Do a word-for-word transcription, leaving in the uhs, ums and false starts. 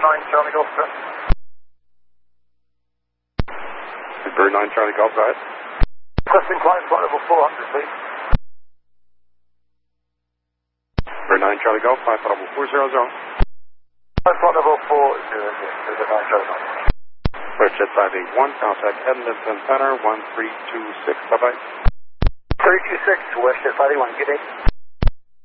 nine Charlie Golf, sir. Bird nine Charlie Golf, go ahead. Requesting climb flight level four hundred, please. Bird nine Charlie Golf, climb flight level four zero zero. Climb flight level four zero zero, nine Charlie Golf. Jet five eight one, contact Edmonton Center, one three two six, bye-bye. three two six, Westjet five eight one, good day.